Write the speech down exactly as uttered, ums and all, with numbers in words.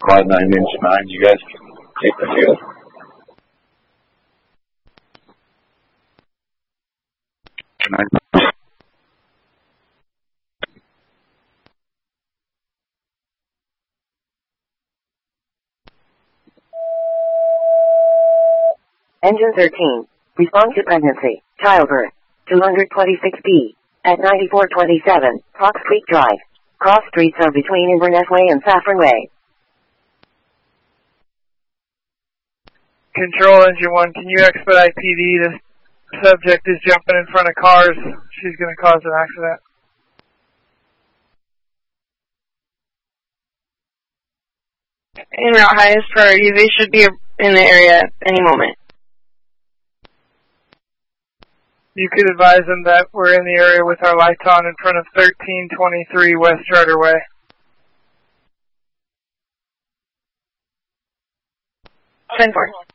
Quad nine inch nine, you guys take the field. Nine. Engine thirteen. Respond to pregnancy, childbirth, two twenty-six B, at ninety-four twenty-seven, Fox Creek Drive. Cross streets are between Inverness Way and Saffron Way. Control Engine one, can you expedite P D? The subject is jumping in front of cars. She's going to cause an accident. En route, highest priority. They should be in the area any moment. You could advise them that we're in the area with our lights on in front of thirteen twenty-three West Charter Way. ten four.